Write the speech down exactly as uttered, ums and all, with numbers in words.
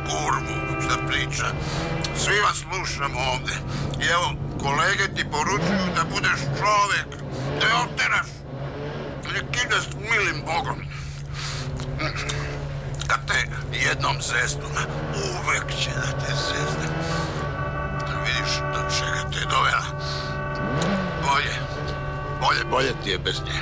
kurvu šta priča. Svi vas slušamo ovde. I evo, kolege ti poručuju da budeš čovek, da je oteraš. Nek ide s milim Bogom. Kad te jednom zeznu, uvek će da te zezne. Vidiš do čega te je dovela. Bolje, bolje, bolje ti je bez nje.